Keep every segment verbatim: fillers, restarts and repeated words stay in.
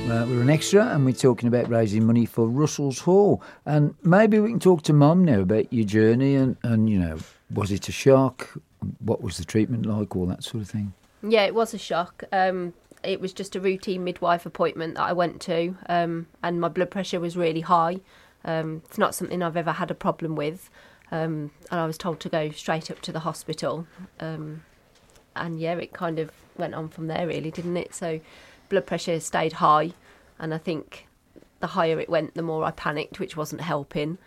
Uh, we're an extra and we're talking about raising money for Russell's Hall. And maybe we can talk to Mum now about your journey and, and, you know, was it a shock? What was the treatment like? All that sort of thing. Yeah, it was a shock. Um, it was just a routine midwife appointment that I went to, um, and my blood pressure was really high. Um, it's not something I've ever had a problem with. Um, and I was told to go straight up to the hospital. Um, and yeah, it kind of went on from there really, didn't it? So blood pressure stayed high, and I think the higher it went, the more I panicked, which wasn't helping.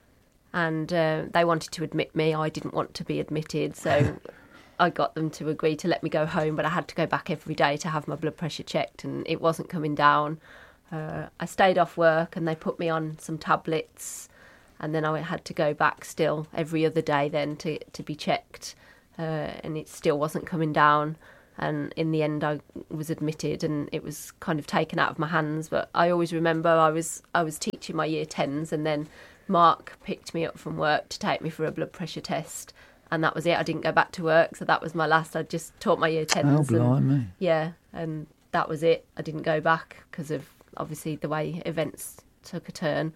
And uh, they wanted to admit me. I didn't want to be admitted, so I got them to agree to let me go home, but I had to go back every day to have my blood pressure checked, and it wasn't coming down. Uh, I stayed off work, and they put me on some tablets, and then I had to go back still every other day then to, to be checked, uh, and it still wasn't coming down. And in the end, I was admitted, and it was kind of taken out of my hands. But I always remember I was I was teaching my year tens, and then Mark picked me up from work to take me for a blood pressure test, and that was it. I didn't go back to work, so that was my last. I just taught my year tens. Oh, blimey. And, yeah, and that was it. I didn't go back because of obviously the way events took a turn.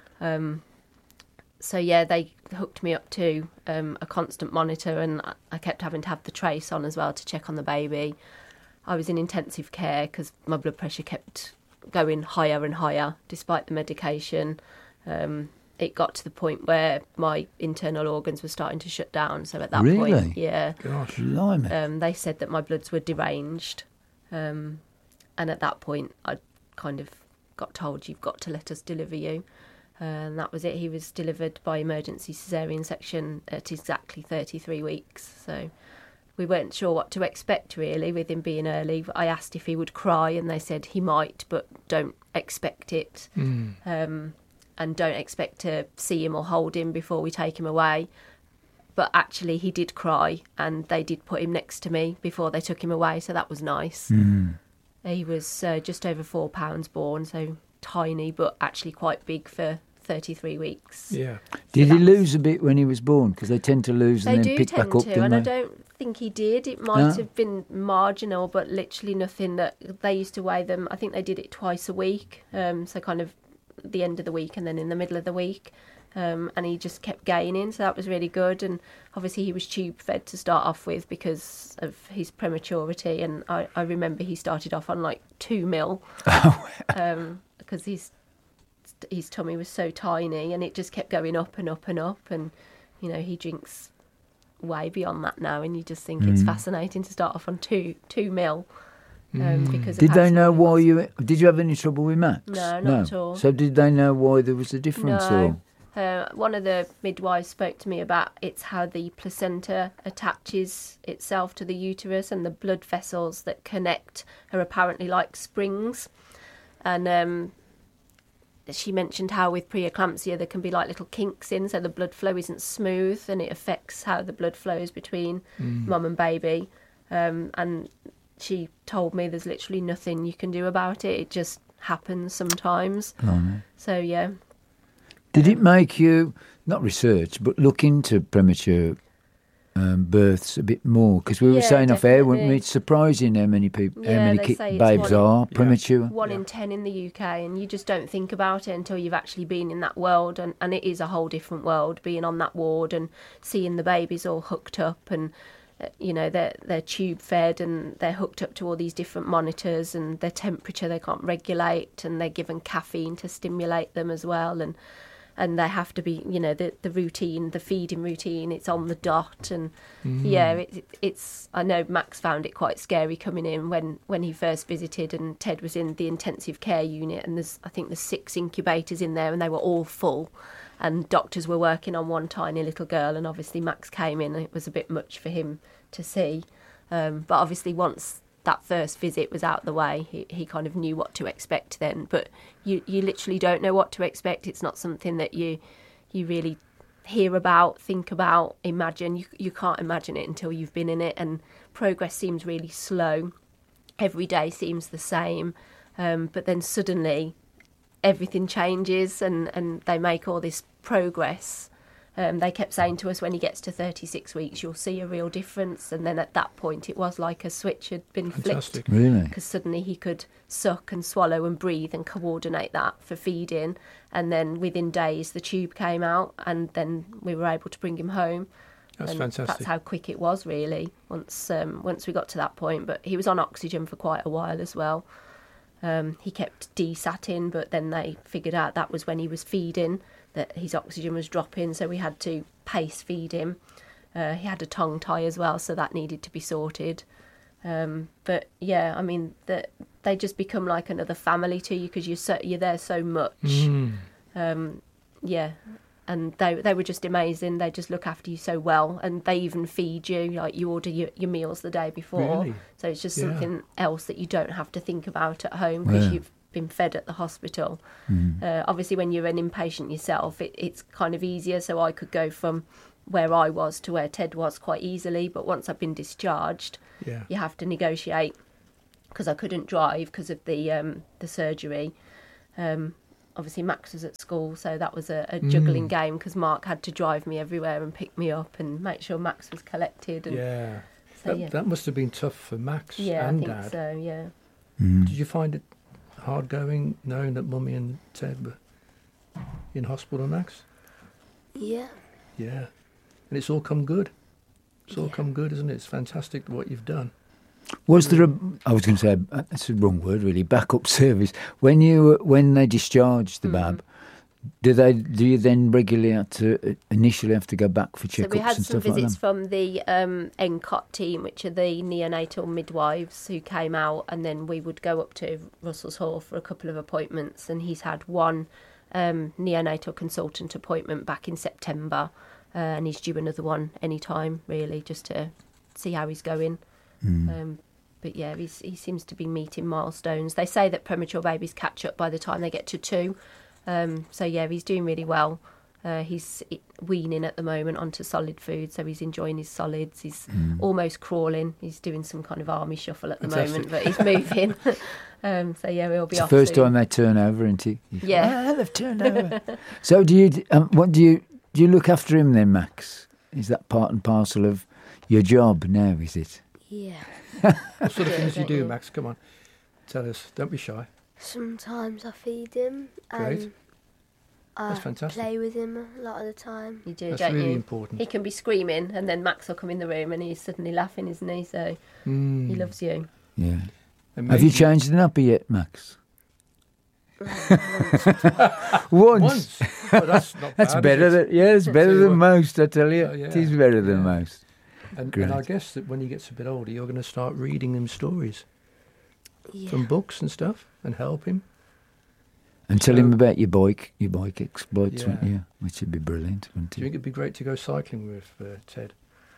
Um, so yeah, they hooked me up to um, a constant monitor, and I kept having to have the trace on as well to check on the baby. I was in intensive care because my blood pressure kept going higher and higher despite the medication. Um, it got to the point where my internal organs were starting to shut down. So at that Really? point, yeah, Gosh, blimey. um, they said that my bloods were deranged. Um, and at that point, I kind of got told, you've got to let us deliver you. Uh, and that was it. He was delivered by emergency caesarean section at exactly thirty-three weeks. So we weren't sure what to expect, really, with him being early. I asked if he would cry, and they said he might, but don't expect it. Mm. Um, and don't expect to see him or hold him before we take him away. But actually, he did cry, and they did put him next to me before they took him away, so that was nice. Mm. He was uh, just over four pounds born, so tiny, but actually quite big for thirty-three weeks. Yeah. Did So he that lose was- a bit when he was born? Because they tend to lose They and do then pick tend back up, to, don't and they? I don't think he did. It might No. have been marginal, but literally nothing. That they used to weigh them. I think they did it twice a week, um, so kind of the end of the week and then in the middle of the week. Um, and he just kept gaining, so that was really good. And obviously he was tube fed to start off with because of his prematurity. And I, I remember he started off on like two mil um, because his his tummy was so tiny, and it just kept going up and up and up. And you know, he drinks way beyond that now, and you just think it's fascinating to start off on two two mil. Um, because of Did how they small know he why was. you... Did you have any trouble with Max? No, not at all. So did they know why there was a difference? No. Or? Uh, one of the midwives spoke to me about it's how the placenta attaches itself to the uterus, and the blood vessels that connect are apparently like springs. And um, she mentioned how with preeclampsia there can be like little kinks in, so the blood flow isn't smooth, and it affects how the blood flows between mum and baby. Um, and she told me there's literally nothing you can do about it. It just happens sometimes. Blimey. So, yeah. Did it make you, not research, but look into premature um, births a bit more? Because we were Yeah, saying off air, weren't we? definitely. It's surprising how many people, how Yeah, many they ki- say it's babes one- are premature. One Yeah. in ten in the U K, and you just don't think about it until you've actually been in that world, and, and it is a whole different world, being on that ward and seeing the babies all hooked up, and uh, you know, they're, they're tube fed, and they're hooked up to all these different monitors, and their temperature they can't regulate, and they're given caffeine to stimulate them as well, and and they have to be, you know, the the routine, the feeding routine, it's on the dot. And yeah, it, it, it's, I know Max found it quite scary coming in when, when he first visited, and Ted was in the intensive care unit, and there's, I think there's six incubators in there, and they were all full, and doctors were working on one tiny little girl, and obviously Max came in, and it was a bit much for him to see. Um, but obviously once that first visit was out the way, he, he kind of knew what to expect then. But you, you literally don't know what to expect. It's not something that you you really hear about, think about, imagine. You you can't imagine it until you've been in it, and progress seems really slow. Every day seems the same, um, but then suddenly everything changes, and, and they make all this progress, Um, they kept saying to us, when he gets to thirty-six weeks, you'll see a real difference. And then at that point, it was like a switch had been Fantastic. flipped. Really? Because suddenly he could suck and swallow and breathe and coordinate that for feeding. And then within days, the tube came out, and then we were able to bring him home. That's and fantastic. That's how quick it was, really, once um, once we got to that point. But he was on oxygen for quite a while as well. Um, he kept desatting, but then they figured out that was when he was feeding, that his oxygen was dropping, so we had to pace feed him. Uh, he had a tongue tie as well, so that needed to be sorted. Um, but yeah, I mean, the, they just become like another family to you because you're so, you're there so much. Mm. Um, yeah, and they they were just amazing. They just look after you so well, and they even feed you. Like, you order your, your meals the day before, Really? so it's just Yeah. something else that you don't have to think about at home because Yeah. you've been fed at the hospital. Mm. Uh, obviously, when you're an inpatient yourself, it, it's kind of easier. So I could go from where I was to where Ted was quite easily. But once I've been discharged, Yeah. you have to negotiate, because I couldn't drive because of the um, the surgery. Um, obviously, Max was at school, so that was a, a juggling Mm. game because Mark had to drive me everywhere and pick me up and make sure Max was collected. And Yeah. So, That, yeah. that must have been tough for Max yeah, I and think Dad. so. Yeah. Mm. Did you find it hard going, knowing that Mummy and Ted were in hospital, Max? Yeah. Yeah. And it's all come good. It's all Yeah. come good, isn't it? It's fantastic what you've done. Was there a? I was going to say uh, that's the wrong word, really. Backup service when you when they discharged the Mm. Bab. Do they? Do you then regularly have to uh, initially have to go back for So checkups we had and some stuff like visits that? from the um, N C O T team, which are the neonatal midwives who came out, and then we would go up to Russell's Hall for a couple of appointments. And he's had one um, neonatal consultant appointment back in September, uh, and he's due another one any time, really, just to see how he's going. Mm. Um, but yeah, he's, he seems to be meeting milestones. They say that premature babies catch up by the time they get to two. Um, so yeah, he's doing really well. Uh, he's weaning at the moment onto solid food, so he's enjoying his solids. He's Mm. almost crawling. He's doing some kind of army shuffle at the Fantastic. moment, but he's moving. um, so yeah, we'll be It's the off first soon. time they turn over, isn't it? You think, Yeah. "Ah, they've turned over. So do you? Um, what do you? Do you look after him then, Max? Is that part and parcel of your job now? Is it? Yeah. What sort of Yeah, things do you don't do, you? Max? Come on. Tell us. Don't be shy. Sometimes I feed him Great. and I That's fantastic. play with him a lot of the time. You do, That's don't really you? important. He can be screaming, and then Max will come in the room, and he's suddenly laughing, isn't he? So Mm. he loves you. Yeah. Amazing. Have you changed the nappy yet, Max? Once. Once. But that's not That's bad, better is it? than yeah, it's better Tell you than what. most. I tell you, Oh, yeah. it is better than Yeah. most. And, and I Great. guess that when he gets a bit older, you're going to start reading him stories Yeah. from books and stuff and help him. And tell So- him about your bike, your bike exploits, Yeah. wouldn't you? Which would be brilliant, wouldn't Do you it? think it'd be great to go cycling with uh, Ted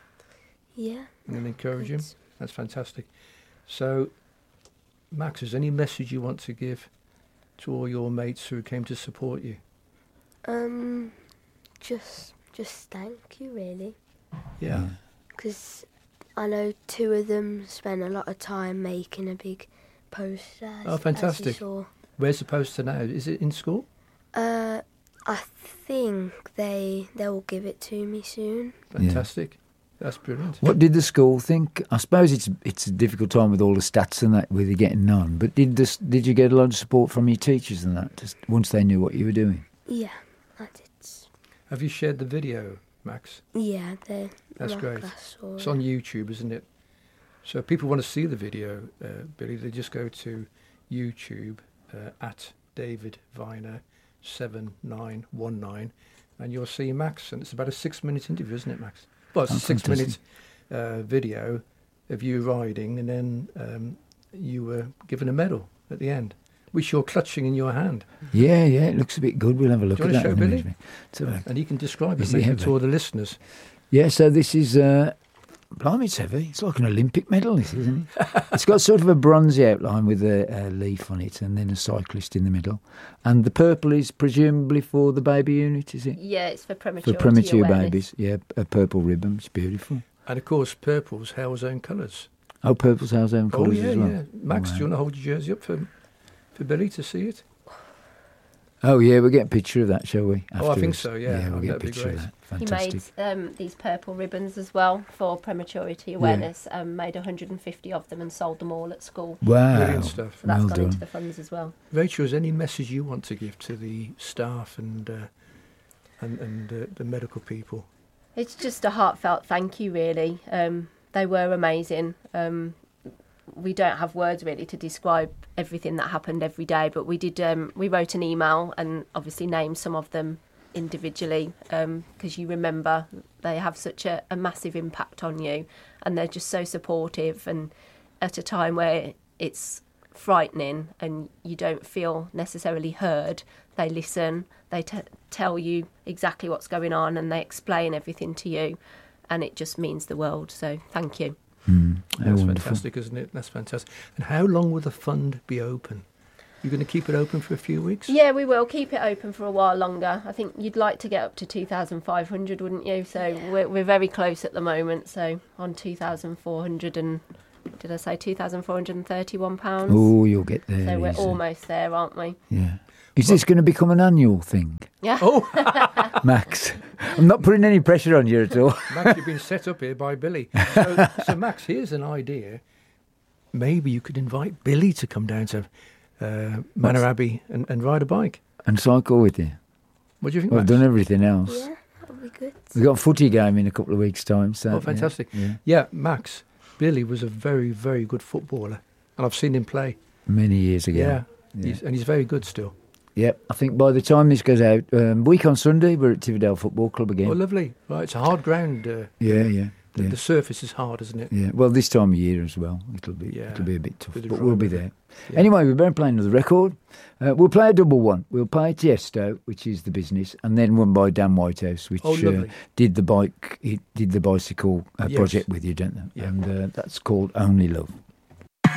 Yeah. and encourage him? It's- That's fantastic. So, Max, is there any message you want to give to all your mates who came to support you? Um, just, just thank you, really. Yeah. Because I know two of them spent a lot of time making a big poster. As, Oh, fantastic. As you saw. Where's the poster now? Is it in school? Uh, I think they they will give it to me soon. Fantastic. That's brilliant. What did the school think? I suppose it's it's a difficult time with all the stats and that, with you getting none. But did this did you get a lot of support from your teachers and that? Just once they knew what you were doing. Yeah, I did. Have you shared the video, Max? Yeah, they. That's my great. class saw It's it. on YouTube, isn't it? So if people want to see the video, uh, Billy, they just go to YouTube uh, at David Viner seven nine one nine, and you'll see Max. And it's about a six-minute interview, isn't it, Max? Well, it's Oh, a six-minute fantastic. uh, video of you riding, and then um, you were given a medal at the end, which you're clutching in your hand. Yeah, yeah, it looks a bit good. We'll have a look Do you at wanna that. show in a Billy? minute. So, uh, And you can describe it Is it maybe heavy? to all the listeners. yeah, so this is, uh, blimey, it's heavy. It's like an Olympic medal, this, isn't it? It's got sort of a bronzy outline with a, a leaf on it and then a cyclist in the middle. And the purple is presumably for the baby unit, is it? Yeah, it's for premature For premature awareness. babies, yeah, a purple ribbon. It's beautiful. And of course, purple's Hell's Own colours. Oh, purple's our own Oh colours yeah, as well. yeah. Max, do you Wow. want to hold your jersey up for for Billy to see it? Oh, yeah, we'll get a picture of that, shall we? Oh, I think afterwards? so, yeah. Yeah, we'll Oh, get a that'd be picture of great. that. He Fantastic. made um, these purple ribbons as well for prematurity awareness. Um, made one hundred fifty of them and sold them all at school. Wow. Brilliant stuff. So that's Well gone done. into the funds as well. Rachel, is there any message you want to give to the staff and uh, and, and uh, the medical people? It's just a heartfelt thank you, really. Um, they were amazing. Um, we don't have words really to describe everything that happened every day, but we did. Um, we wrote an email and obviously named some of them individually because you remember they have such a, a massive impact on you, and they're just so supportive. And at a time where it's frightening and you don't feel necessarily heard, they listen. They t- tell you exactly what's going on and they explain everything to you, and it just means the world. So thank you. Mm, how That's wonderful. fantastic, isn't it? That's fantastic. And how long will the fund be open? You're going to keep it open for a few weeks? Yeah, we will keep it open for a while longer. I think you'd like to get up to two thousand five hundred, wouldn't you? So Yeah. we're, we're very close at the moment. So on two thousand four hundred and, did I say two thousand four hundred thirty-one pounds? Oh, you'll get there. So we're easy. almost there, aren't we? Yeah. Is this going to become an annual thing, Yeah. Oh, Max? I'm not putting any pressure on you at all. Max, you've been set up here by Billy. So, so Max, here's an idea. Maybe you could invite Billy to come down to uh, Manor Abbey and, and ride a bike. And cycle with you. What do you think, Well, I've Max? done everything else. Yeah, that'll be good. We've got a footy game in a couple of weeks' time. So, Oh, fantastic. Yeah, yeah. Yeah, Max, Billy was a very, very good footballer. And I've seen him play. Many years ago. Yeah. Yeah. He's, and he's very good still. Yep. I think by the time this goes out, um, week on Sunday, we're at Tividale Football Club again. Oh, lovely. Right, it's a hard ground. Uh, yeah, yeah. the, Yeah. the surface is hard, isn't it? Yeah, well, this time of year as well, it'll be Yeah. it'll be a bit tough, Bit of but dry we'll be weather. there. Yeah. Anyway, we better play another record. Uh, we'll play a double one. We'll play Tiesto, which is The Business, and then one by Dan Whitehouse, which Oh, uh, lovely. did the bike, he did the bicycle uh, Yes. project with you, don't they? Yeah. And uh, that's called Only Love.